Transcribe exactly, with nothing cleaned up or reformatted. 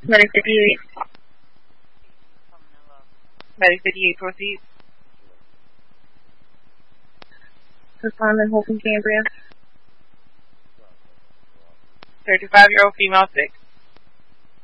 Medic fifty-eight. Medic fifty-eight, proceed. Respondent Holton Cambria. thirty-five-year-old female, sick.